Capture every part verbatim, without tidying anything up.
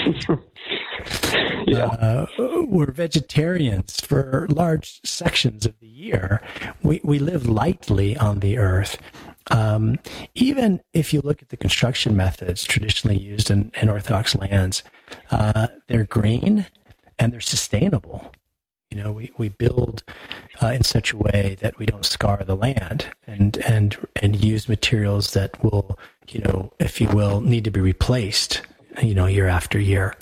yeah. Uh, we're vegetarians for large sections of the year. We we live lightly on the earth. Um, even if you look at the construction methods traditionally used in, in Orthodox lands, uh, they're green and they're sustainable. You know, we, we build uh, in such a way that we don't scar the land and, and, and use materials that will, you know, if you will, need to be replaced, you know, year after year.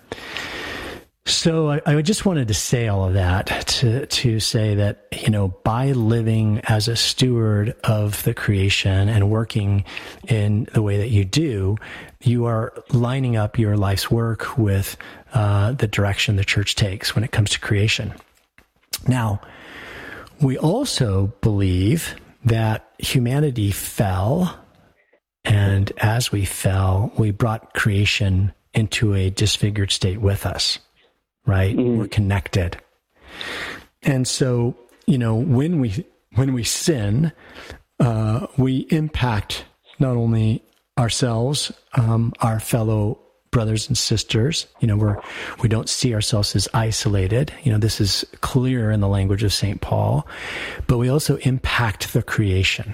So I, I just wanted to say all of that to, to say that, you know, by living as a steward of the creation and working in the way that you do, you are lining up your life's work with uh, the direction the church takes when it comes to creation. Now, we also believe that humanity fell, and as we fell, we brought creation into a disfigured state with us, right? Mm-hmm. We're connected. And so, you know, when we when we sin, uh, we impact not only ourselves, um, our fellow brothers and sisters. You know, we're, we don't see ourselves as isolated. You know, this is clear in the language of Saint Paul, but we also impact the creation.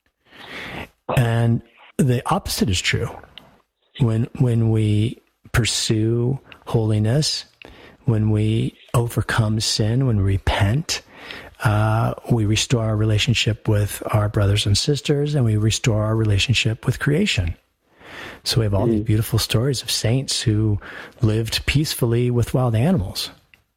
And the opposite is true. When, when we pursue holiness, when we overcome sin, when we repent, uh, we restore our relationship with our brothers and sisters, and we restore our relationship with creation. So we have all mm. these beautiful stories of saints who lived peacefully with wild animals,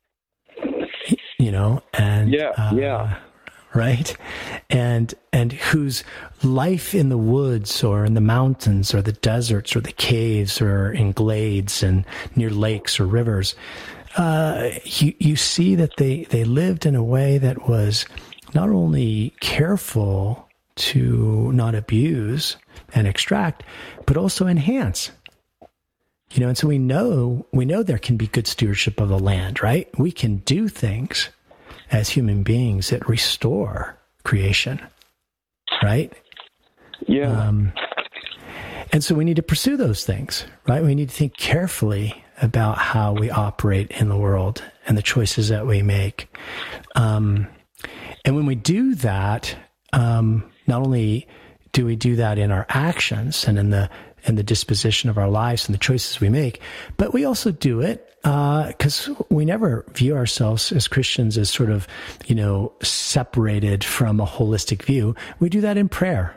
you know, and yeah, uh, yeah, right, and and whose life in the woods or in the mountains or the deserts or the caves or in glades and near lakes or rivers, uh, you you see that they they lived in a way that was not only careful to not abuse and extract, but also enhance. You know, and so we know we know there can be good stewardship of the land, right? We can do things as human beings that restore creation, right? Yeah. Um, and so we need to pursue those things, right? We need to think carefully about how we operate in the world and the choices that we make. Um, and when we do that, um, not only do we do that in our actions and in the in the disposition of our lives and the choices we make, but we also do it because uh, we never view ourselves as Christians as sort of, you know, separated from a holistic view. We do that in prayer.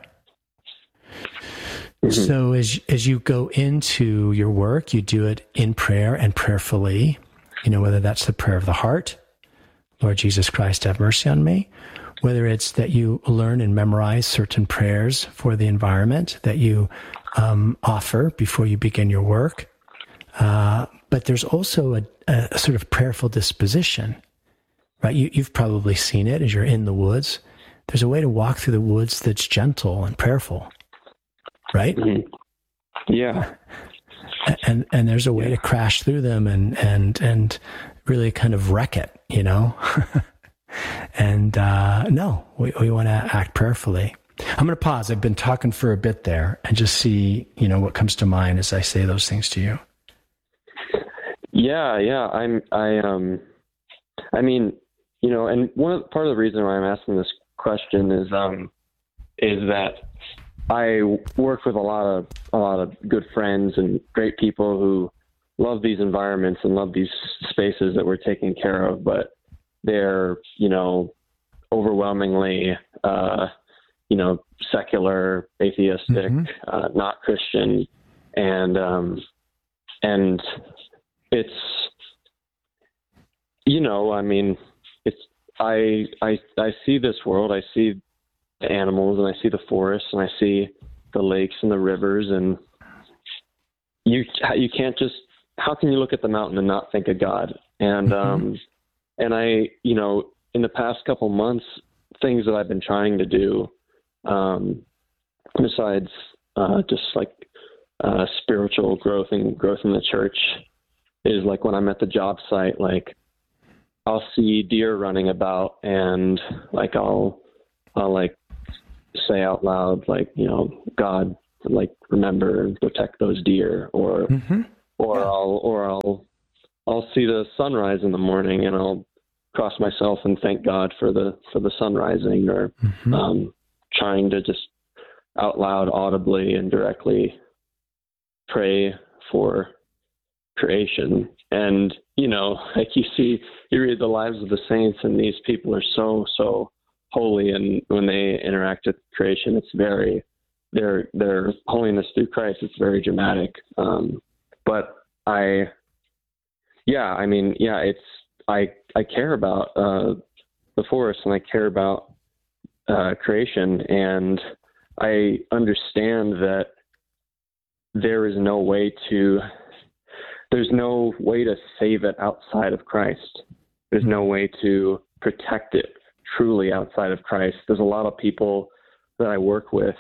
Mm-hmm. So as as you go into your work, you do it in prayer and prayerfully, you know, whether that's the prayer of the heart, Lord Jesus Christ, have mercy on me, whether it's that you learn and memorize certain prayers for the environment that you um, offer before you begin your work. Uh, but there's also a, a sort of prayerful disposition, right? You, you've probably seen it as you're in the woods. There's a way to walk through the woods that's gentle and prayerful, right? Mm-hmm. Yeah. And and there's a way yeah. to crash through them and, and, and really kind of wreck it, you know? And uh, no, we, we want to act prayerfully. I'm going to pause. I've been talking for a bit there and just see, you know, what comes to mind as I say those things to you. Yeah, yeah. I'm, I, um, I mean, you know, and one of, part of the reason why I'm asking this question is, um, is that I work with a lot of, a lot of good friends and great people who love these environments and love these spaces that we're taking care of, but they're, you know, overwhelmingly, uh, you know, secular, atheistic, mm-hmm. uh, not Christian. And, um, and it's, you know, I mean, it's, I, I, I see this world, I see the animals and I see the forests and I see the lakes and the rivers, and you, you can't just, how can you look at the mountain and not think of God? And, mm-hmm. um, And I, you know, in the past couple months, things that I've been trying to do, um, besides uh, just like uh, spiritual growth and growth in the church, is like when I'm at the job site, like I'll see deer running about, and like I'll, I'll like say out loud, like, you know, God, like remember and protect those deer, or, mm-hmm. or Yeah. I'll or I'll I'll see the sunrise in the morning, and I'll cross myself and thank God for the for the sun rising, or Mm-hmm. um, trying to just out loud, audibly, and directly pray for creation. And you know, like you see, you read the lives of the saints, and these people are so so holy, and when they interact with creation, it's very their their holiness through Christ. It's very dramatic. Um, but I, yeah, I mean, yeah, it's I I care about uh, the forest, and I care about uh, creation, and I understand that there is no way to there's no way to save it outside of Christ. There's no way to protect it truly outside of Christ. There's a lot of people that I work with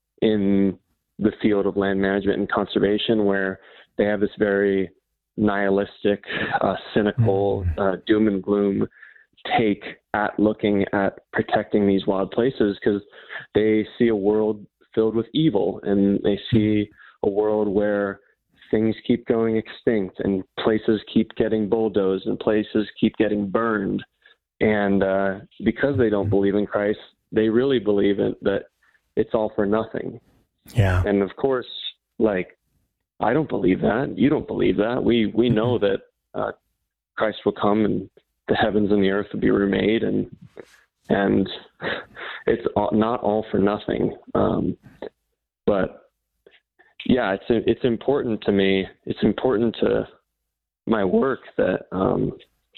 in the field of land management and conservation where they have this very nihilistic, uh, cynical, uh, doom and gloom take at looking at protecting these wild places, because they see a world filled with evil, and they see a world where things keep going extinct, and places keep getting bulldozed, and places keep getting burned. And uh, because they don't believe in Christ, they really believe in, that it's all for nothing. Yeah. And of course, like, I don't believe that. You don't believe that. We we know that uh, Christ will come, and the heavens and the earth will be remade, and and it's all, not all for nothing. Um, but yeah, it's it's important to me. It's important to my work that um,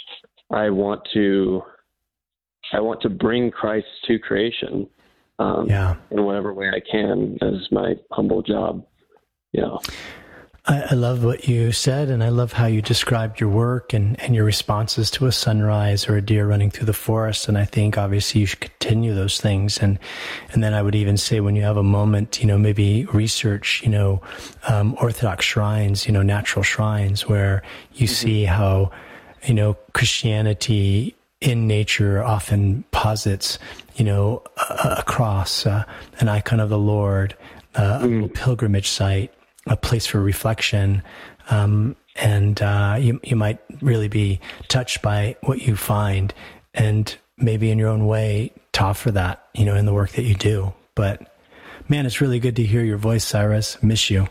I want to I want to bring Christ to creation. Um, Yeah. in whatever way I can as my humble job. Yeah. I, I love what you said, and I love how you described your work and, and your responses to a sunrise or a deer running through the forest. And I think obviously you should continue those things. And and then I would even say, when you have a moment, you know, maybe research, you know, um, Orthodox shrines, you know, natural shrines, where you mm-hmm. see how, you know, Christianity in nature often posits, you know, a, a cross, uh, an icon of the Lord, uh, mm. a pilgrimage site, a place for reflection. Um, and uh, you, you might really be touched by what you find, and maybe in your own way to offer that, you know, in the work that you do. But man, it's really good to hear your voice, Cyrus. Miss you.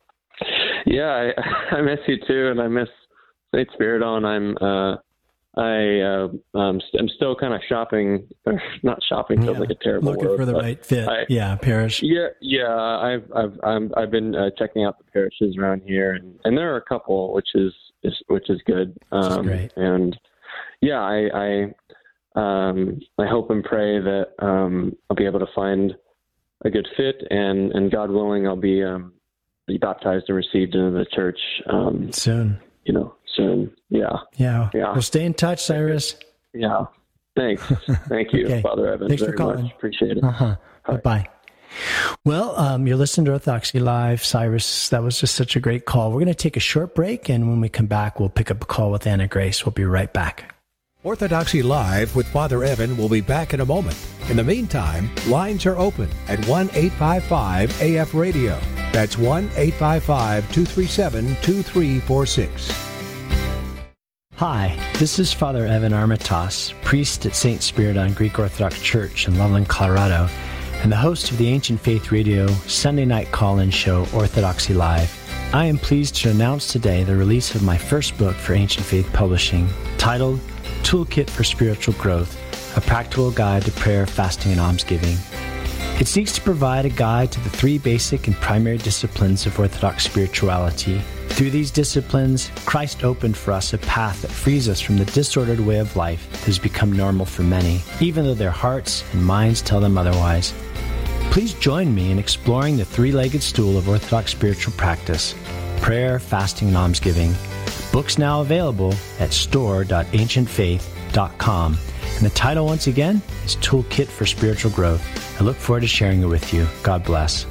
Yeah, I, I miss you too. And I miss Saint Spiridon. I'm, uh, I, uh, um, I'm still kind of shopping, or not shopping, feels yeah. like a terrible Looking word. for the right fit. I, yeah, parish. Yeah, yeah. I've, I've, I'm, I've been uh, checking out the parishes around here, and, and there are a couple, which is, is which is good. Um, which is great. And yeah, I, I, um, I hope and pray that um, I'll be able to find a good fit, and, and God willing, I'll be, um, be baptized and received into the church um, soon. You know. Soon. Yeah. Yeah. Yeah. Well, stay in touch, Cyrus. Yeah. Thanks. Thank you, okay. Father Evan. Thanks very for calling. Much. Appreciate it. Uh-huh. Bye-bye. Well, um, you're listening to Orthodoxy Live. Cyrus, that was just such a great call. We're going to take a short break, and when we come back, we'll pick up a call with Anna Grace. We'll be right back. Orthodoxy Live with Father Evan will be back in a moment. In the meantime, lines are open at one eight five five A F radio. That's one eight five five, two three seven, two three four six. Hi, this is Father Evan Armitage, priest at Saint Spiridon Greek Orthodox Church in Loveland, Colorado, and the host of the Ancient Faith Radio Sunday night call-in show, Orthodoxy Live. I am pleased to announce today the release of my first book for Ancient Faith Publishing, titled Toolkit for Spiritual Growth, a practical guide to prayer, fasting, and almsgiving. It seeks to provide a guide to the three basic and primary disciplines of Orthodox spirituality. Through these disciplines, Christ opened for us a path that frees us from the disordered way of life that has become normal for many, even though their hearts and minds tell them otherwise. Please join me in exploring the three-legged stool of Orthodox spiritual practice: prayer, fasting, and almsgiving. Books now available at store dot ancient faith dot com. And the title, once again, is Toolkit for Spiritual Growth. I look forward to sharing it with you. God bless.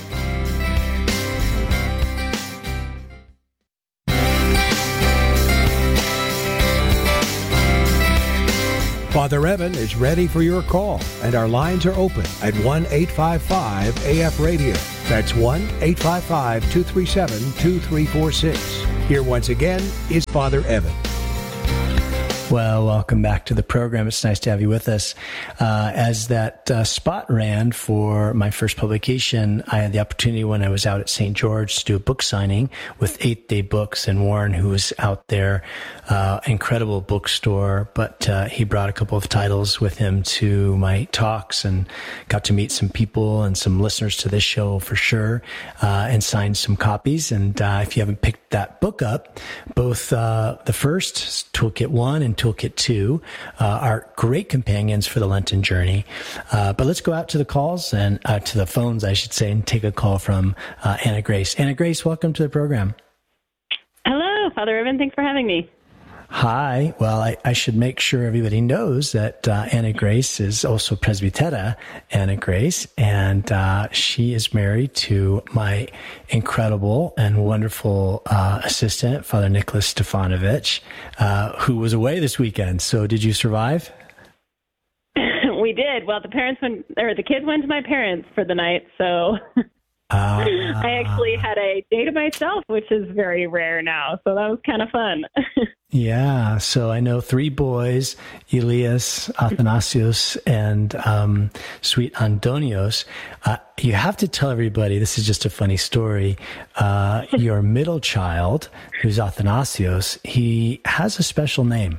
Father Evan is ready for your call, and our lines are open at one eight five five A F radio. That's one eight five five, two three seven, two three four six. Here once again is Father Evan. Well, welcome back to the program. It's nice to have you with us. Uh, as that uh, spot ran for my first publication, I had the opportunity when I was out at Saint George to do a book signing with Eighth Day Books, and Warren, who was out there, uh, incredible bookstore, but uh, he brought a couple of titles with him to my talks and got to meet some people and some listeners to this show for sure, uh, and signed some copies. And uh, if you haven't picked that book up, both uh, the first, Toolkit one and Toolkit two, uh, are great companions for the Lenten journey. Uh, but let's go out to the calls and uh, to the phones, I should say, and take a call from uh, Anna Grace. Anna Grace, welcome to the program. Hello, Father Evan. Thanks for having me. Hi. Well, I, I should make sure everybody knows that uh, Anna Grace is also Presbytera Anna Grace, and uh, she is married to my incredible and wonderful uh, assistant, Father Nicholas Stefanovic, uh, who was away this weekend. So did you survive? We did. Well, the parents went, or the kids went to my parents for the night, so uh, I actually had a day to myself, which is very rare now. So that was kind of fun. Yeah, so I know three boys, Elias, Athanasios, and um, sweet Antonios. Uh, you have to tell everybody, this is just a funny story, uh, your middle child, who's Athanasios, he has a special name.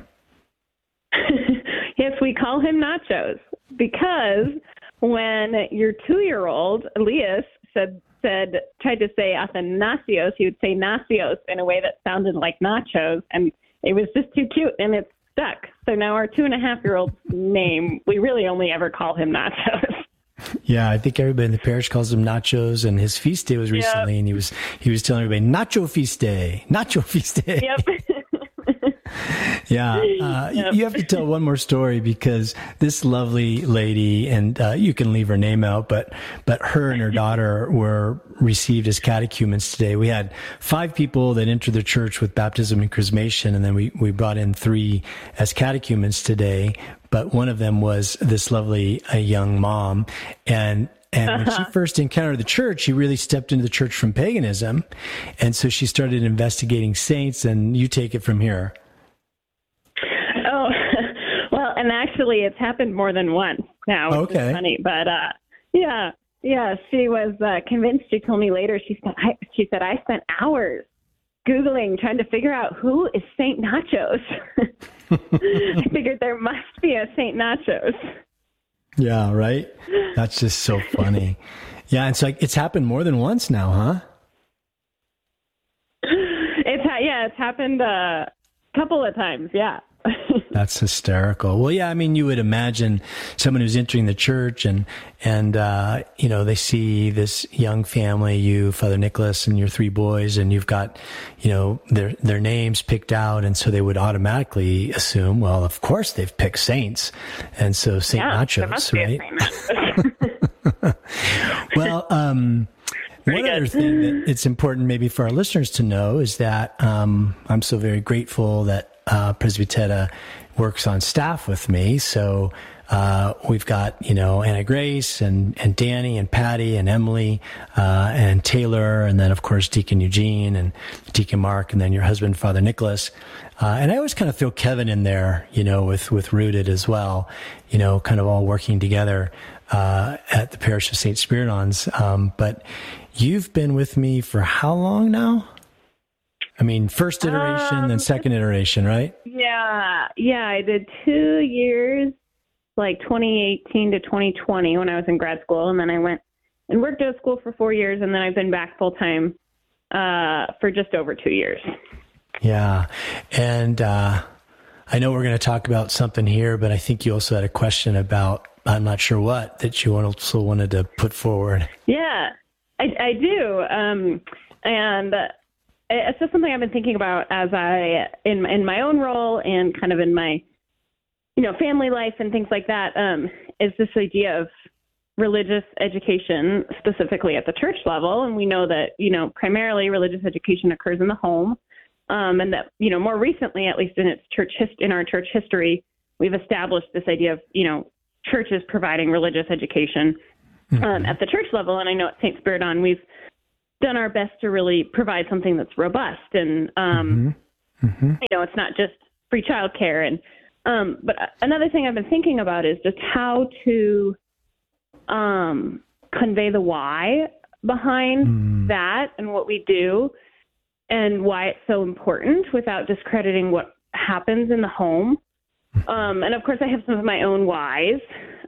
Yes, we call him Nachos, because when your two-year-old, Elias, said said tried to say Athanasios, he would say Nacios in a way that sounded like nachos, and it was just too cute, and it stuck. So now our two and a half year old's name, we really only ever call him Nachos. Yeah, I think everybody in the parish calls him Nachos, and his feast day was recently, yep. and he was he was telling everybody, Nacho Feast Day, Nacho Feast Day. Yep. Yeah, uh, yep. You have to tell one more story, because this lovely lady, and uh, you can leave her name out, but but her and her daughter were received as catechumens today. We had five people that entered the church with baptism and chrismation, and then we, we brought in three as catechumens today, but one of them was this lovely uh, young mom, and And when uh-huh. she first encountered the church, she really stepped into the church from paganism, and so she started investigating saints, and you take it from here. Oh, well, and actually it's happened more than once now, which okay. is funny. But, uh, yeah, yeah, she was uh, convinced. She told me later, she said, I, she said, I spent hours Googling, trying to figure out who is Saint Nachos. I figured there must be a Saint Nachos. Yeah, right? That's just so funny. Yeah, it's like it's happened more than once now, huh? It's ha- yeah, it's happened a couple of times, yeah. That's hysterical. Well, yeah, I mean, you would imagine someone who's entering the church and, and uh, you know, they see this young family, you, Father Nicholas, and your three boys, and you've got, you know, their their names picked out, and so they would automatically assume, well, of course they've picked saints, and so Saint yeah, Nachos, right? Well, um, one other thing that it's important maybe for our listeners to know is that um, I'm so very grateful that uh, Presbytera works on staff with me. So uh, we've got, you know, Anna Grace and, and Danny and Patty and Emily uh, and Taylor, and then, of course, Deacon Eugene and Deacon Mark, and then your husband, Father Nicholas. Uh, and I always kind of throw Kevin in there, you know, with, with Rooted as well, you know, kind of all working together uh, at the parish of Saint Spiridon's. Um, but you've been with me for how long now? I mean, first iteration, um, then second iteration, right? Yeah. Yeah, I did two years, like twenty eighteen to twenty twenty when I was in grad school. And then I went and worked at a school for four years. And then I've been back full time uh, for just over two years. Yeah. And uh, I know we're going to talk about something here, but I think you also had a question about, I'm not sure what, that you also wanted to put forward. Yeah, I, I do. Um, and uh, it's just something I've been thinking about as I, in, in my own role and kind of in my, you know, family life and things like that, um, is this idea of religious education, specifically at the church level. And we know that, you know, primarily religious education occurs in the home. Um, and that, you know, more recently, at least in its church hist- in our church history, we've established this idea of, you know, churches providing religious education. mm-hmm. um, at the church level. And I know at Saint Spiridon, we've done our best to really provide something that's robust. And, um, mm-hmm. Mm-hmm. you know, it's not just free childcare. And, um, but another thing I've been thinking about is just how to um, convey the why behind mm. that and what we do and why it's so important without discrediting what happens in the home. Um, and of course I have some of my own whys.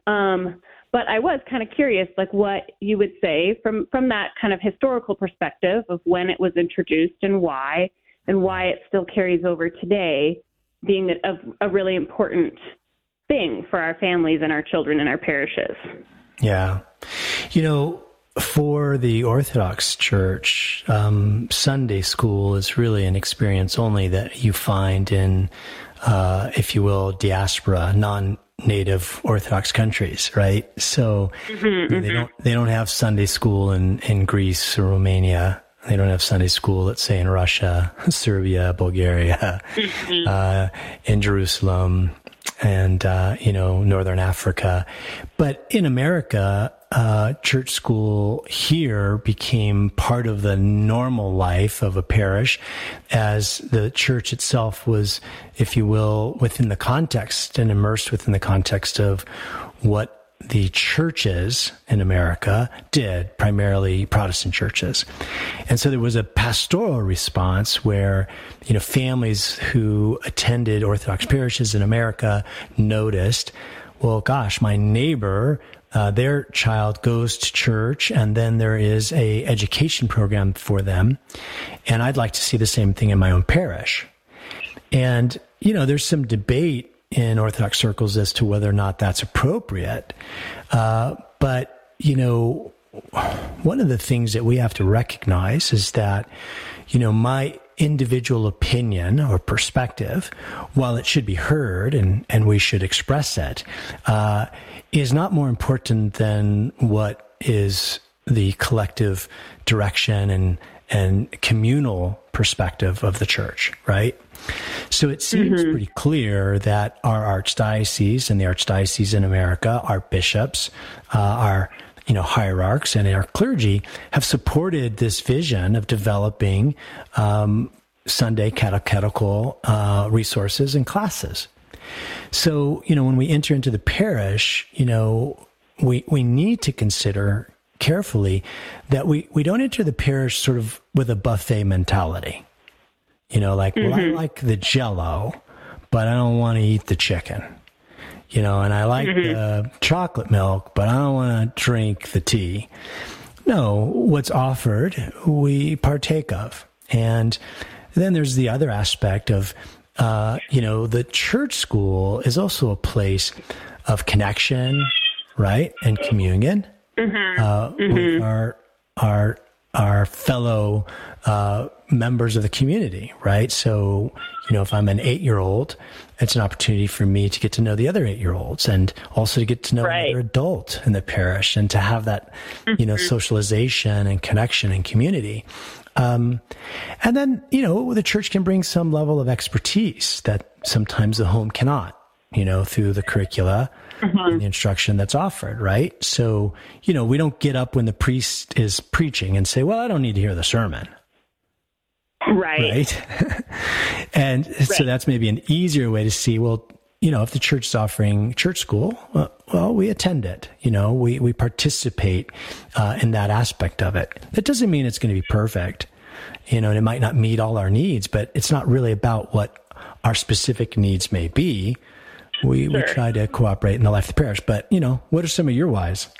Um, but I was kind of curious, like what you would say from, from that kind of historical perspective of when it was introduced and why, and why it still carries over today, being a, a really important thing for our families and our children and our parishes. Yeah. You know, for the Orthodox Church, um, Sunday school is really an experience only that you find in, uh, if you will, diaspora, non-native Orthodox countries, right? So mm-hmm, you know, mm-hmm. they don't they don't have Sunday school in, in Greece or Romania. They don't have Sunday school, let's say, in Russia, Serbia, Bulgaria, mm-hmm. uh, in Jerusalem, and, uh, you know, Northern Africa. But in America, uh, church school here became part of the normal life of a parish as the church itself was, if you will, within the context and immersed within the context of what the churches in America did, primarily Protestant churches. And so there was a pastoral response where, you know, families who attended Orthodox parishes in America noticed, well, gosh, my neighbor, uh, their child goes to church and then there is a education program for them. And I'd like to see the same thing in my own parish. And, you know, there's some debate in Orthodox circles as to whether or not that's appropriate. Uh, but, you know, one of the things that we have to recognize is that, you know, my individual opinion or perspective, while it should be heard and, and we should express it, uh, is not more important than what is the collective direction and, and communal perspective of the church, right? So it seems mm-hmm. pretty clear that our archdiocese and the archdiocese in America, our bishops, uh, our you know hierarchs, and our clergy have supported this vision of developing um, Sunday catechetical uh, resources and classes. So you know when we enter into the parish, you know we we need to consider carefully that we we don't enter the parish sort of with a buffet mentality. You know, like, mm-hmm. well, I like the Jell-O, but I don't want to eat the chicken. You know, and I like mm-hmm. the chocolate milk, but I don't want to drink the tea. No, what's offered, we partake of. And then there's the other aspect of, uh, you know, the church school is also a place of connection, right, and communion mm-hmm. Uh, mm-hmm. with our our our fellow uh, members of the community, right? So, you know, if I'm an eight-year-old, it's an opportunity for me to get to know the other eight-year-olds and also to get to know right. another adult in the parish and to have that, mm-hmm. you know, socialization and connection and community. Um, and then, you know, the church can bring some level of expertise that sometimes the home cannot, you know, through the curricula mm-hmm. and the instruction that's offered, right? So, you know, we don't get up when the priest is preaching and say, well, I don't need to hear the sermon. Right. Right. And right. so that's maybe an easier way to see, well, you know, if the church is offering church school, well, well we attend it, you know, we, we participate uh, in that aspect of it. That doesn't mean it's going to be perfect, you know, and it might not meet all our needs, but it's not really about what our specific needs may be. We, sure. we try to cooperate in the life of the parish, but, you know, what are some of your whys?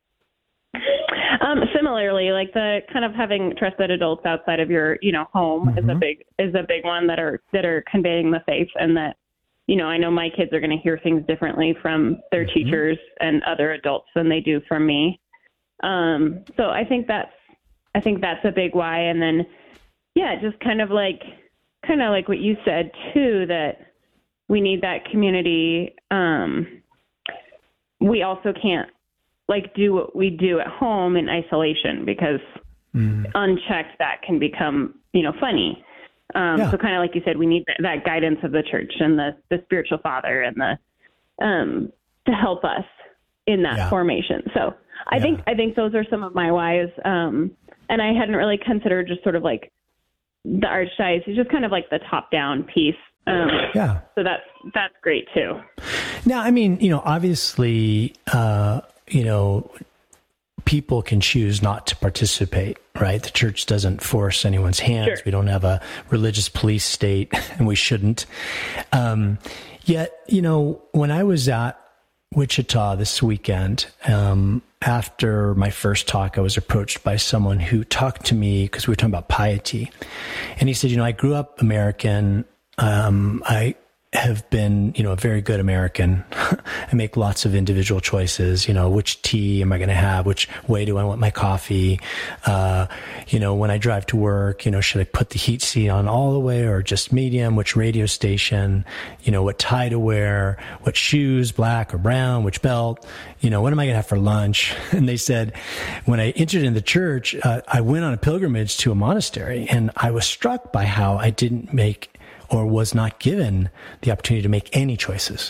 Um, similarly, like the kind of having trusted adults outside of your, you know, home mm-hmm. is a big, is a big one that are, that are conveying the faith, and that, you know, I know my kids are going to hear things differently from their mm-hmm. teachers and other adults than they do from me. Um, so I think that's, I think that's a big why. And then, yeah, just kind of like, kind of like what you said too, that we need that community. Um, we also can't like do what we do at home in isolation, because mm. unchecked, that can become, you know, funny. Um, yeah. So kind of like you said, we need that, that guidance of the church and the, the spiritual father and the, um, to help us in that yeah. formation. So I Yeah. think I think those are some of my whys. Um, and I hadn't really considered just sort of like the archdiocese, just kind of like the top down piece. Um, Yeah. So that's that's great too. Now, I mean, you know, obviously, uh, you know, people can choose not to participate, right? The church doesn't force anyone's hands. Sure. We don't have a religious police state, and we shouldn't. Um, yet, you know, when I was at Wichita this weekend, um, after my first talk, I was approached by someone who talked to me because we were talking about piety. And he said, you know, I grew up American. Um, I have been, you know, a very good American. I make lots of individual choices, you know, which tea am I going to have? Which way do I want my coffee? Uh, you know, when I drive to work, you know, should I put the heat seat on all the way or just medium? Which radio station? You know, what tie to wear? What shoes, black or brown? Which belt? You know, what am I going to have for lunch? And they said, when I entered in the church, uh, I went on a pilgrimage to a monastery, and I was struck by how I didn't make or was not given the opportunity to make any choices.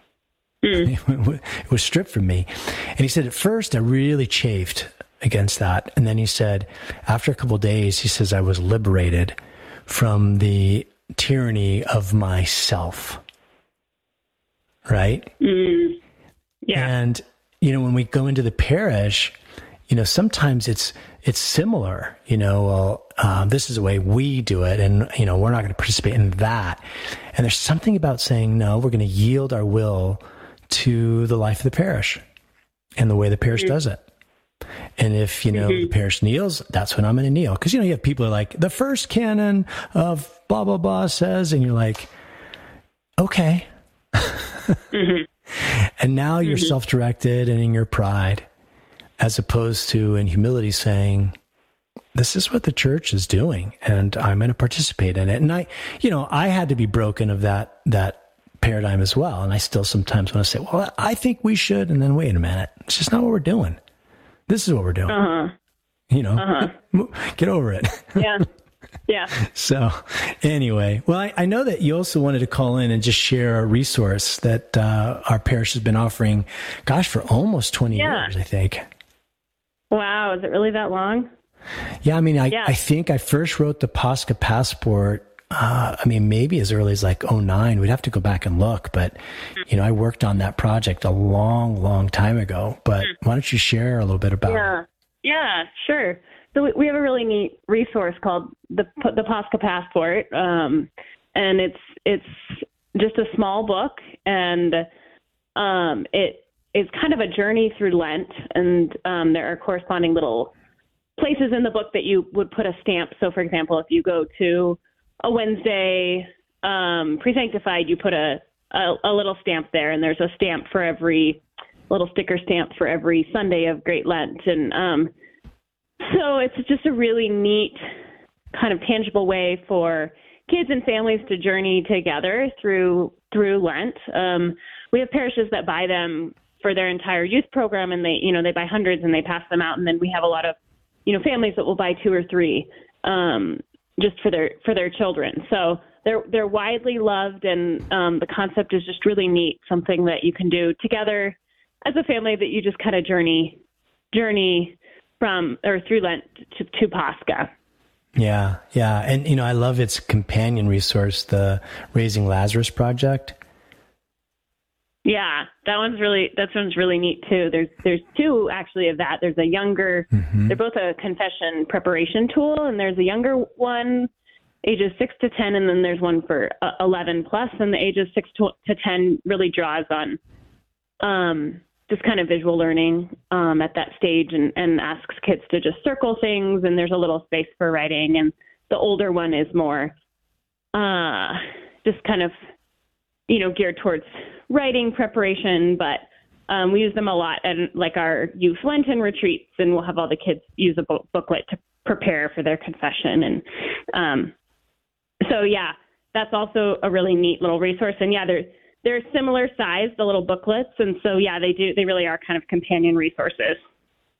Mm. It was stripped from me. And he said, at first, I really chafed against that. And then he said, after a couple of days, he says, I was liberated from the tyranny of myself. Right? Mm. Yeah. And, you know, when we go into the parish, you know, sometimes it's, it's similar, you know, well, um, this is the way we do it. And, you know, we're not going to participate in that. And there's something about saying, no, we're going to yield our will to the life of the parish and the way the parish mm-hmm. does it. And if, you know, mm-hmm. the parish kneels, that's when I'm going to kneel. Because, you know, you have people who are like, the first canon of blah, blah, blah says, and you're like, okay. mm-hmm. And now you're mm-hmm. self-directed and in your pride, as opposed to in humility saying, this is what the church is doing, and I'm going to participate in it. And I, you know, I had to be broken of that, that paradigm as well. And I still sometimes want to say, well, I think we should. And then wait a minute. It's just not what we're doing. This is what we're doing. Uh-huh. You know, uh-huh. Get over it. Yeah. Yeah. So anyway, well, I, I know that you also wanted to call in and just share a resource that uh, our parish has been offering, gosh, for almost twenty yeah. years, I think. Wow. Is it really that long? Yeah. I mean, I, yeah. I think I first wrote the Pascha Passport. Uh, I mean, maybe as early as like oh nine, we'd have to go back and look, but you know, I worked on that project a long, long time ago, but why don't you share a little bit about yeah. it? Yeah, sure. So we have a really neat resource called the the Pascha Passport, um, and it's it's just a small book, and um, it is kind of a journey through Lent, and um, there are corresponding little places in the book that you would put a stamp. So, for example, if you go to a Wednesday um, pre-sanctified, you put a, a a little stamp there, and there's a stamp for every little sticker stamp for every Sunday of Great Lent, and um, so it's just a really neat kind of tangible way for kids and families to journey together through through Lent. Um, we have parishes that buy them for their entire youth program, and they, you know, they buy hundreds and they pass them out. And then we have a lot of, you know, families that will buy two or three um, just for their for their children. So they're they're widely loved, and um, the concept is just really neat. Something that you can do together as a family, that you just kind of journey journey. From or through Lent to, to Pascha. Yeah, yeah, and you know, I love its companion resource, the Raising Lazarus Project. Yeah, that one's really that one's really neat too. There's there's two actually of that. There's a younger. Mm-hmm. They're both a confession preparation tool, and there's a younger one, ages six to ten, and then there's one for uh, eleven plus, and the ages six to, to ten really draws on. Um. just kind of visual learning um, at that stage, and, and asks kids to just circle things, and there's a little space for writing. And the older one is more uh, just kind of, you know, geared towards writing preparation, but um, we use them a lot at like our youth Lenten retreats, and we'll have all the kids use a book- booklet to prepare for their confession. And um, so, yeah, that's also a really neat little resource. And yeah, there's, They're similar size, the little booklets. And so, yeah, they do. They really are kind of companion resources.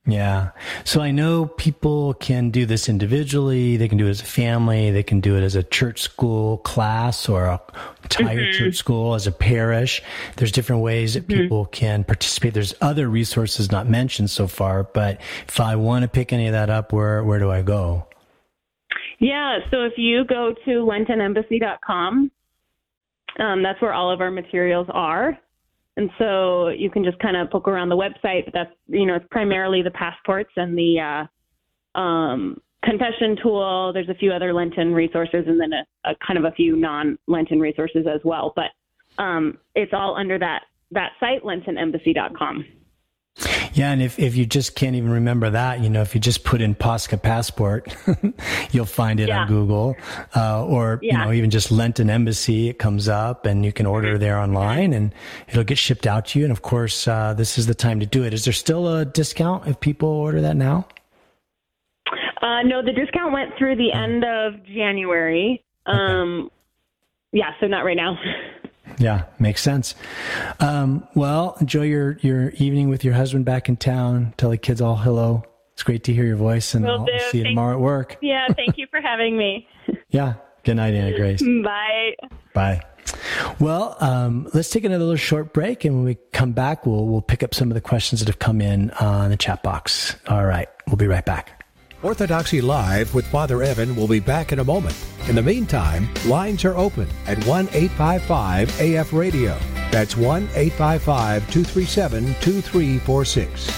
Yeah. So I know people can do this individually. They can do it as a family. They can do it as a church school class or a entire mm-hmm. church school, as a parish. There's different ways that mm-hmm. people can participate. There's other resources not mentioned so far, but if I want to pick any of that up, where, where do I go? Yeah. So if you go to Lenten Embassy dot com, um, that's where all of our materials are. And so you can just kind of poke around the website. But that's, you know, it's primarily the passports and the uh, um, confession tool. There's a few other Lenten resources and then a, a kind of a few non-Lenten resources as well. But um, it's all under that, that site, Lenten Embassy dot com. Yeah, and if, if you just can't even remember that, you know, if you just put in Pascha Passport, you'll find it yeah. on Google, uh, or, yeah. you know, even just Lenten Embassy, it comes up and you can order there online and it'll get shipped out to you. And of course, uh, this is the time to do it. Is there still a discount if people order that now? Uh, no, the discount went through the oh. end of January. Um, okay. Yeah, so not right now. Yeah, makes sense. Um, well, enjoy your, your evening with your husband back in town. Tell the kids all hello. It's great to hear your voice, and I'll see you thank tomorrow at work. Yeah, thank you for having me. Yeah. Good night, Anna Grace. Bye. Bye. Well, um, let's take another little short break, and when we come back, we'll we'll pick up some of the questions that have come in on the chat box. All right, we'll be right back. Orthodoxy Live with Father Evan will be back in a moment. In the meantime, lines are open at one eight five five A F radio. That's one eight five five, two three seven, two three four six.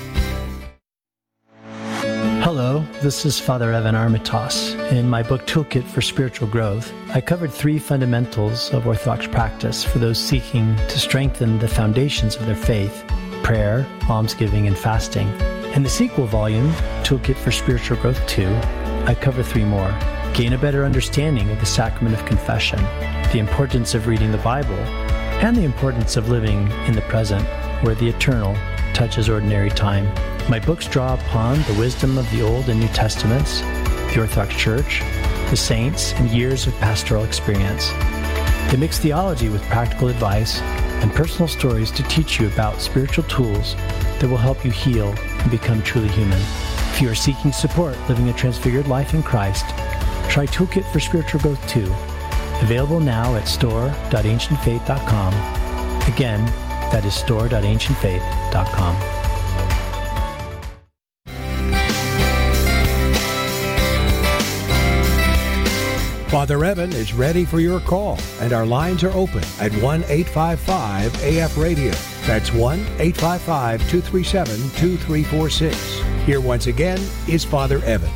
Hello, this is Father Evan Armitage. In my book Toolkit for Spiritual Growth, I covered three fundamentals of Orthodox practice for those seeking to strengthen the foundations of their faith: prayer, almsgiving, and fasting. In the sequel volume, Toolkit for Spiritual Growth two, I cover three more. Gain a better understanding of the sacrament of confession, the importance of reading the Bible, and the importance of living in the present, where the eternal touches ordinary time. My books draw upon the wisdom of the Old and New Testaments, the Orthodox Church, the saints, and years of pastoral experience. They mix theology with practical advice and personal stories to teach you about spiritual tools that will help you heal and become truly human. If you are seeking support living a transfigured life in Christ, try Toolkit for Spiritual Growth two, available now at store dot ancient faith dot com. Again, that is store dot ancient faith dot com. Father Evan is ready for your call, and our lines are open at one eight five five A F radio. That's one eight five five, two three seven, two three four six. Here once again is Father Evan.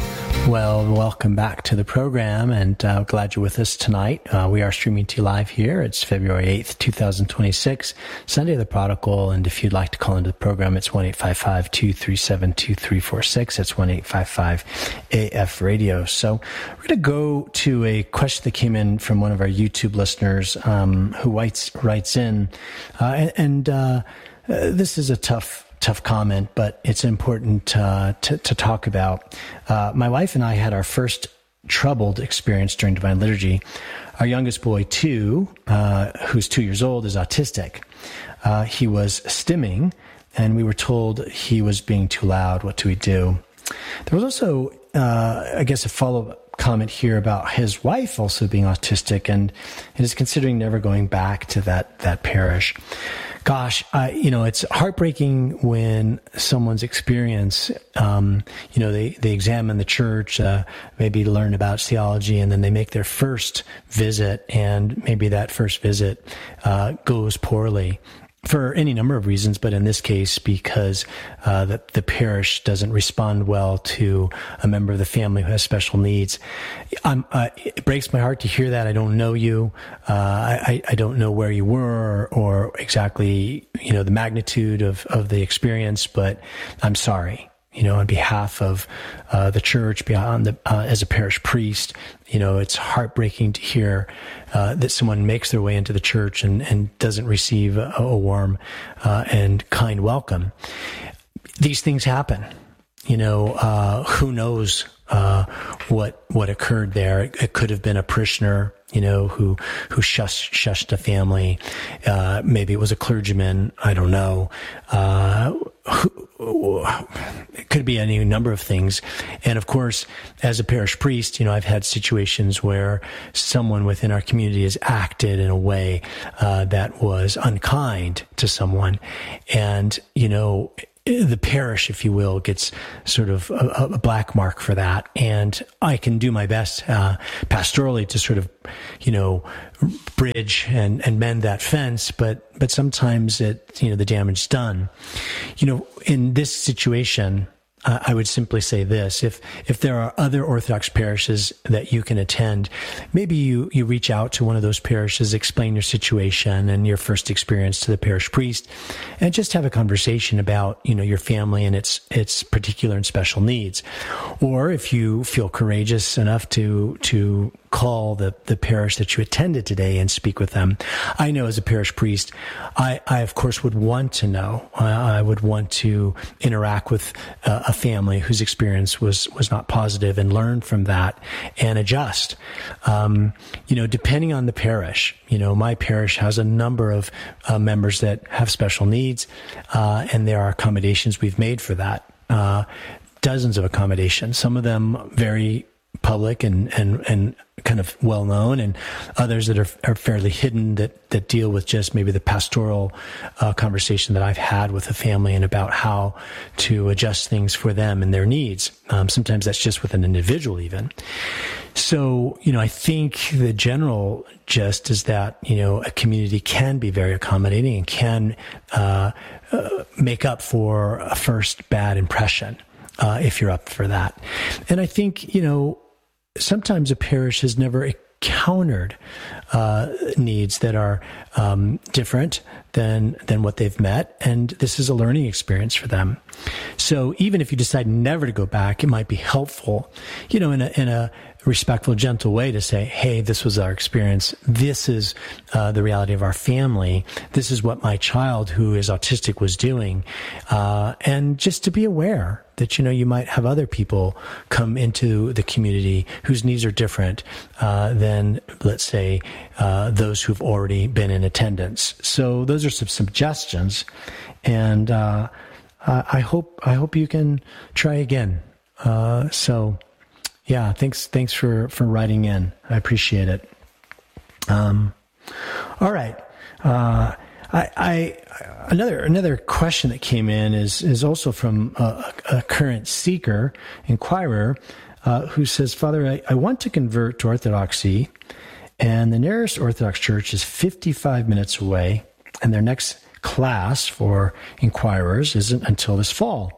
Well, welcome back to the program, and uh, glad you're with us tonight. Uh, we are streaming to you live here. It's February eighth, twenty twenty-six, Sunday of the Prodigal, and if you'd like to call into the program, it's one eight five five, two three seven, two three four six. That's one eight five five A F radio. So we're going to go to a question that came in from one of our YouTube listeners um, who writes, writes in, uh, and, and uh, uh, this is a tough Tough comment, but it's important uh, to, to talk about. Uh, my wife and I had our first troubled experience during Divine Liturgy. Our youngest boy, too, uh, who's two years old, is autistic. Uh, he was stimming, and we were told he was being too loud. What do we do? There was also, uh, I guess, a follow-up comment here about his wife also being autistic and, and is considering never going back to that, that parish. Gosh, uh, you know, it's heartbreaking when someone's experience, um, you know, they, they examine the church, uh, maybe learn about theology, and then they make their first visit, and maybe that first visit uh, goes poorly for any number of reasons, but in this case, because uh, the, the parish doesn't respond well to a member of the family who has special needs. I'm, uh, it breaks my heart to hear that. I don't know you. Uh, I, I don't know where you were or, or exactly, you know, the magnitude of, of the experience, but I'm sorry. You know, on behalf of uh, the church, beyond the, uh, as a parish priest, you know, it's heartbreaking to hear uh, that someone makes their way into the church and, and doesn't receive a, a warm uh, and kind welcome. These things happen. You know, uh, who knows uh, what what occurred there? It, it could have been a parishioner, you know, who who shushed, shushed a family. Uh, maybe it was a clergyman. I don't know. Uh, who, it could be any number of things. And of course, as a parish priest, you know, I've had situations where someone within our community has acted in a way uh, that was unkind to someone. And, you know, the parish, if you will, gets sort of a, a black mark for that. And I can do my best uh, pastorally to sort of, you know, bridge and, and mend that fence. But, but sometimes it, you know, the damage is done. You know, in this situation, Uh, I would simply say this: if if there are other Orthodox parishes that you can attend, maybe you you reach out to one of those parishes, explain your situation and your first experience to the parish priest, and just have a conversation about, you know, your family and its its particular and special needs. Or if you feel courageous enough to to call the the parish that you attended today and speak with them. I know as a parish priest, I, I of course would want to know. I, I would want to interact with uh, a family whose experience was was not positive and learn from that and adjust. Um, you know, depending on the parish. You know, my parish has a number of uh, members that have special needs, uh, and there are accommodations we've made for that. Uh, dozens of accommodations. Some of them very public and, and, and kind of well known, and others that are, are fairly hidden that, that deal with just maybe the pastoral uh, conversation that I've had with a family and about how to adjust things for them and their needs. Um, sometimes that's just with an individual even. So, you know, I think the general gist is that, you know, a community can be very accommodating and can uh, uh, make up for a first bad impression. Uh, if you're up for that. And I think, you know, sometimes a parish has never encountered uh, needs that are um, different than than what they've met, and this is a learning experience for them. So even if you decide never to go back, it might be helpful, you know, in a in a respectful, gentle way to say, hey, this was our experience. This is uh, the reality of our family. This is what my child who is autistic was doing. Uh, and just to be aware that, you know, you might have other people come into the community whose needs are different uh, than, let's say, uh, those who've already been in attendance. So those are some suggestions. And uh, I hope I hope you can try again. Uh, so... Yeah, thanks. Thanks for, for writing in. I appreciate it. Um, all right. Uh, I, I another another question that came in is is also from a, a current seeker, inquirer, uh, who says, Father, I, I want to convert to Orthodoxy, and the nearest Orthodox church is fifty-five minutes away, and their next class for inquirers isn't until this fall.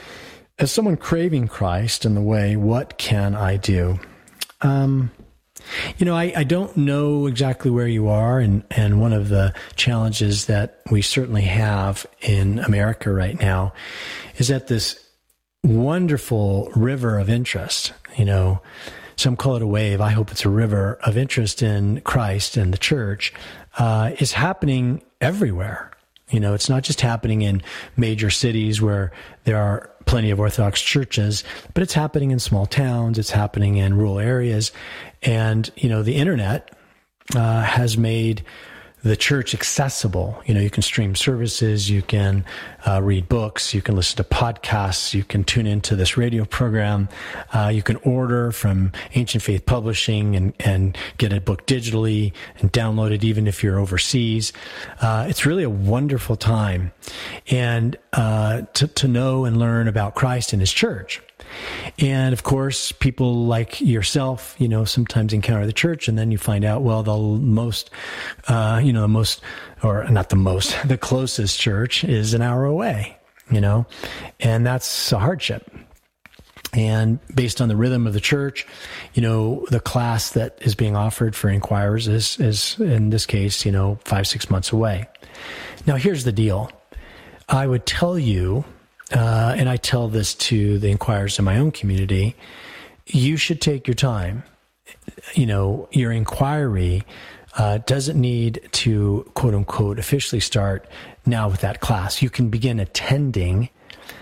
As someone craving Christ in the way, what can I do? Um, you know, I, I don't know exactly where you are, and, and one of the challenges that we certainly have in America right now is that this wonderful river of interest, you know, some call it a wave, I hope it's a river of interest in Christ and the church, uh, is happening everywhere. You know, it's not just happening in major cities where there are plenty of Orthodox churches, but it's happening in small towns. It's happening in rural areas. And, you know, the internet uh, has made the church accessible. You know, you can stream services, you can uh, read books, you can listen to podcasts, you can tune into this radio program, uh, you can order from Ancient Faith Publishing and, and get a book digitally and download it even if you're overseas. Uh, it's really a wonderful time and uh, to, to know and learn about Christ and his church. And of course, people like yourself, you know, sometimes encounter the church and then you find out, well, the most, uh, you know, the most, or not the most, the closest church is an hour away, you know, and that's a hardship. And based on the rhythm of the church, you know, the class that is being offered for inquirers is, is in this case, you know, five, six months away. Now, here's the deal. I would tell you, Uh, and I tell this to the inquirers in my own community, you should take your time. You know, your inquiry uh, doesn't need to, quote unquote, officially start now with that class. You can begin attending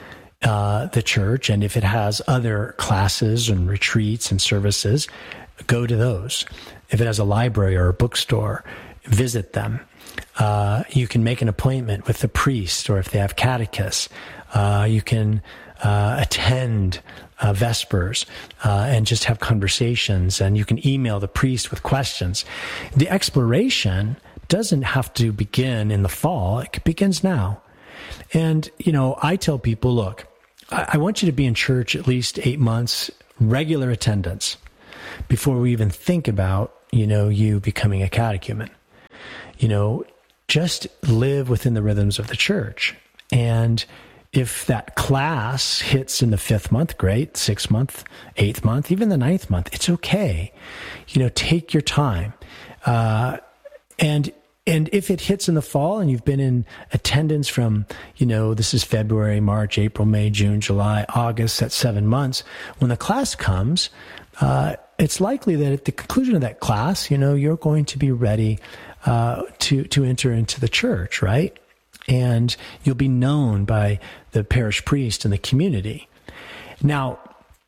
uh, the church, and if it has other classes and retreats and services, go to those. If it has a library or a bookstore, visit them. Uh, you can make an appointment with the priest, or if they have catechists, uh, you can uh, attend uh, Vespers uh, and just have conversations, and you can email the priest with questions. The exploration doesn't have to begin in the fall. It begins now. And, you know, I tell people, look, I, I want you to be in church at least eight months, regular attendance, before we even think about, you know, you becoming a catechumen. You know, just live within the rhythms of the church. And if that class hits in the fifth month, great, sixth month, eighth month, even the ninth month, it's okay. You know, take your time. Uh, and and if it hits in the fall and you've been in attendance from, you know, this is February, March, April, May, June, July, August, that's seven months, when the class comes, uh, it's likely that at the conclusion of that class, you know, you're going to be ready uh, to to enter into the church, right? And you'll be known by the parish priest and the community. Now,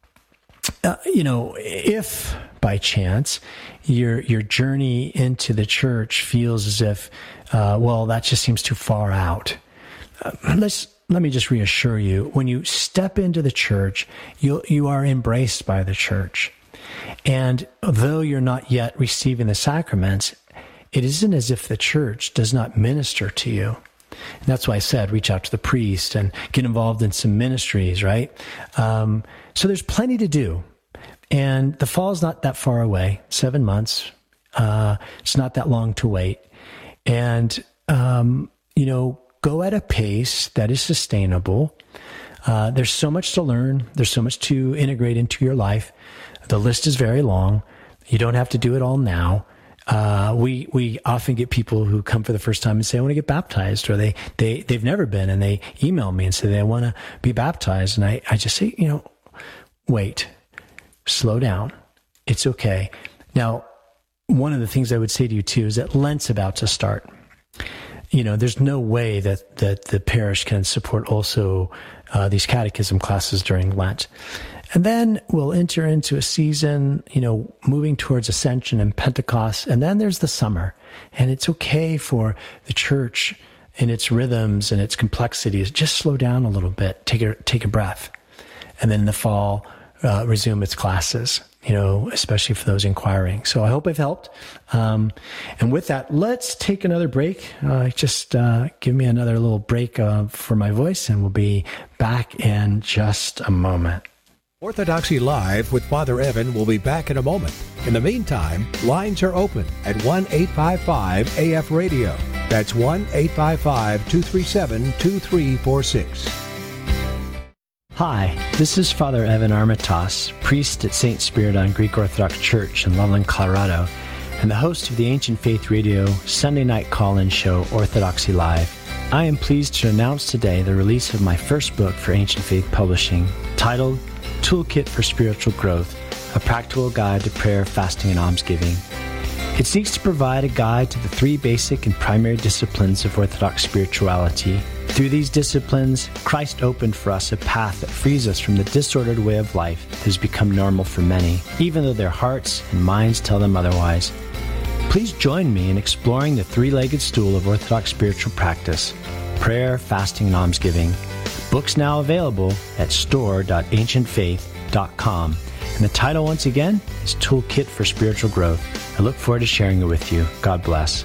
uh, you know, if by chance your your journey into the church feels as if, uh, well, that just seems too far out, uh, let's let me just reassure you: when you step into the church, you you are embraced by the church, and though you're not yet receiving the sacraments, it isn't as if the church does not minister to you. And that's why I said, reach out to the priest and get involved in some ministries, right? Um, so there's plenty to do. And the fall is not that far away, seven months. Uh, it's not that long to wait. And, um, you know, go at a pace that is sustainable. Uh, there's so much to learn. There's so much to integrate into your life. The list is very long. You don't have to do it all now. Uh, we, we often get people who come for the first time and say, I want to get baptized, or they, they, they've never been, and they email me and say they want to be baptized. And I, I just say, you know, wait, slow down. It's okay. Now, one of the things I would say to you too is that Lent's about to start. You know, there's no way that, that the parish can support also uh, these catechism classes during Lent. And then we'll enter into a season, you know, moving towards Ascension and Pentecost. And then there's the summer. And it's okay for the church in its rhythms and its complexities, just slow down a little bit, take a, take a breath. And then in the fall, uh, resume its classes, you know, especially for those inquiring. So I hope I've helped. Um, and with that, let's take another break. Uh, just uh, give me another little break uh, for my voice, and we'll be back in just a moment. Orthodoxy Live with Father Evan will be back in a moment. In the meantime, lines are open at one eight five five A F radio. That's one eight five five, two three seven, two three four six. Hi, this is Father Evan Armitage, priest at Saint Spiridon Greek Orthodox Church in Loveland, Colorado, and the host of the Ancient Faith Radio Sunday night call-in show Orthodoxy Live. I am pleased to announce today the release of my first book for Ancient Faith Publishing, titled Toolkit for Spiritual Growth, a practical guide to prayer, fasting, and almsgiving. It seeks to provide a guide to the three basic and primary disciplines of Orthodox spirituality. Through these disciplines, Christ opened for us a path that frees us from the disordered way of life that has become normal for many, even though their hearts and minds tell them otherwise. Please join me in exploring the three-legged stool of Orthodox spiritual practice: prayer, fasting, and almsgiving. Books now available at store dot ancient faith dot com. And the title, once again, is Toolkit for Spiritual Growth. I look forward to sharing it with you. God bless.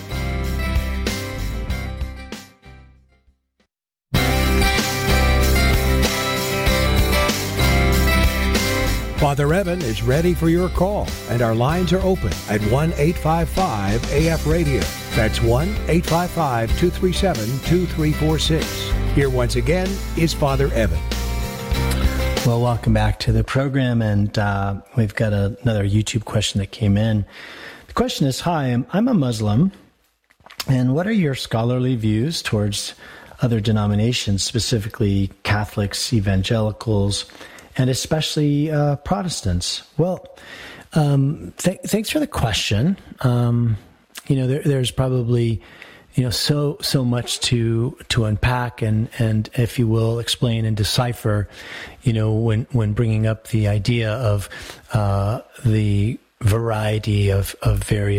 Father Evan is ready for your call, and our lines are open at one eight five five A F radio. That's one eight five five, two three seven, two three four six. Here once again is Father Evan. Well, welcome back to the program, and uh, we've got a, another YouTube question that came in. The question is, hi, I'm, I'm a Muslim, and what are your scholarly views towards other denominations, specifically Catholics, evangelicals, and especially uh, Protestants? Well, um, th- thanks for the question. Um, you know, there, there's probably, you know, so so much to to unpack and and if you will, explain and decipher. You know, when when bringing up the idea of uh, the variety of of various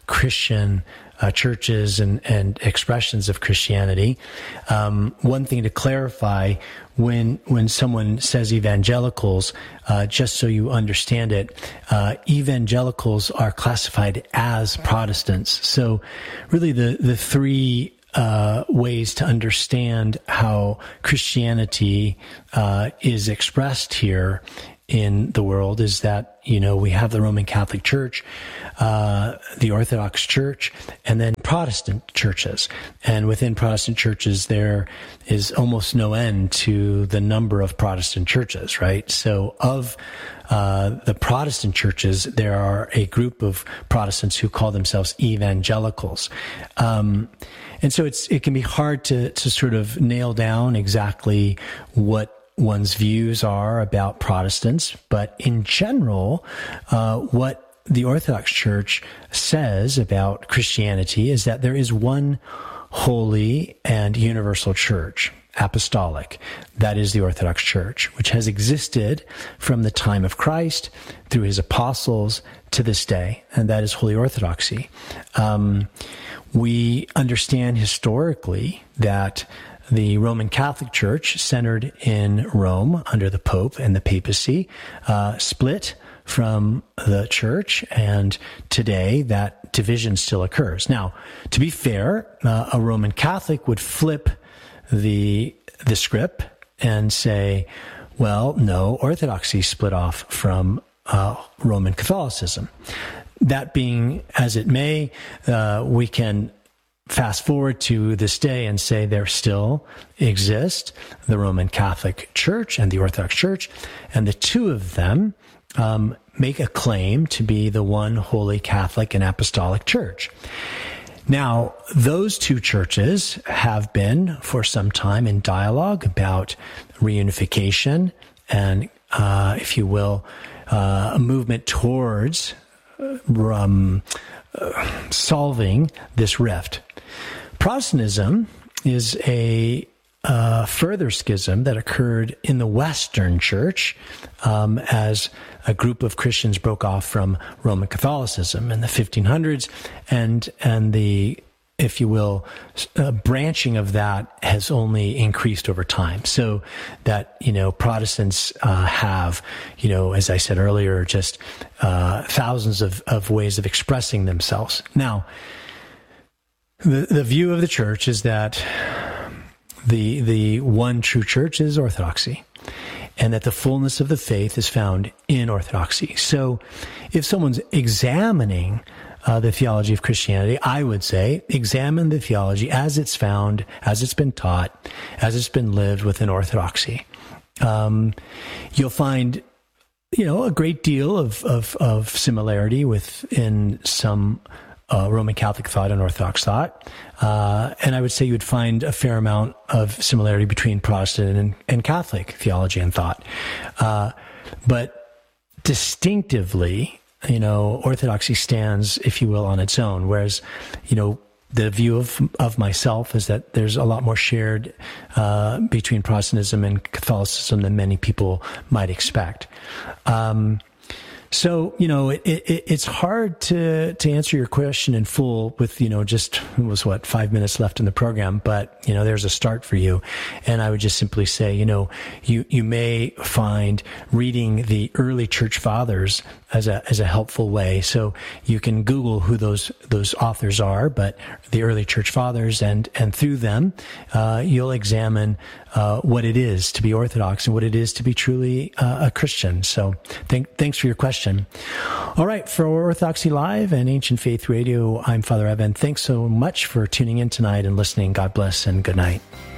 Christian uh, churches and, and expressions of Christianity. Um, one thing to clarify, when when someone says evangelicals, uh, just so you understand it, uh, evangelicals are classified as Protestants. So really the, the three Uh, ways to understand how Christianity uh, is expressed here in the world is that, you know, we have the Roman Catholic Church, uh, the Orthodox Church, and then Protestant churches. And within Protestant churches, there is almost no end to the number of Protestant churches, right? So of uh, the Protestant churches, there are a group of Protestants who call themselves evangelicals. Um, and so it's it can be hard to to sort of nail down exactly what one's views are about Protestants, but in general, uh, what the Orthodox Church says about Christianity is that there is one holy and universal church, apostolic. That is the Orthodox Church, which has existed from the time of Christ through his apostles to this day, and that is Holy Orthodoxy. Um, we understand historically that the Roman Catholic Church, centered in Rome under the Pope and the papacy, uh, split from the church, and today that division still occurs. Now, to be fair, uh, a Roman Catholic would flip the the script and say, well, no, Orthodoxy split off from uh, Roman Catholicism. That being as it may, uh, we can fast forward to this day and say there still exist the Roman Catholic Church and the Orthodox Church, and the two of them um, make a claim to be the one holy Catholic and Apostolic Church. Now, those two churches have been for some time in dialogue about reunification and, uh, if you will, uh, a movement towards um, uh, solving this rift. Protestantism is a uh, further schism that occurred in the Western Church um, as a group of Christians broke off from Roman Catholicism in the fifteen hundreds, and and the, if you will, uh, branching of that has only increased over time. So that, you know, Protestants uh, have, you know, as I said earlier, just uh, thousands of, of ways of expressing themselves. Now, The the view of the church is that the the one true church is Orthodoxy, and that the fullness of the faith is found in Orthodoxy. So if someone's examining uh, the theology of Christianity, I would say examine the theology as it's found, as it's been taught, as it's been lived within Orthodoxy. Um, you'll find, you know, a great deal of, of, of similarity within some Uh, Roman Catholic thought and Orthodox thought. Uh, and I would say you would find a fair amount of similarity between Protestant and, and Catholic theology and thought. Uh, but distinctively, you know, Orthodoxy stands, if you will, on its own. Whereas, you know, the view of, of myself is that there's a lot more shared uh, between Protestantism and Catholicism than many people might expect. Um, So, you know, it, it, it's hard to, to answer your question in full with, you know, just, it was what, five minutes left in the program, but, you know, there's a start for you. And I would just simply say, you know, you, you may find reading the early church fathers as a, as a helpful way. So you can Google who those, those authors are, but the early church fathers, and, and through them, uh, you'll examine, uh, what it is to be Orthodox and what it is to be truly uh, a Christian. So thank, thanks for your question. All right. For Orthodoxy Live and Ancient Faith Radio, I'm Father Evan. Thanks so much for tuning in tonight and listening. God bless and good night.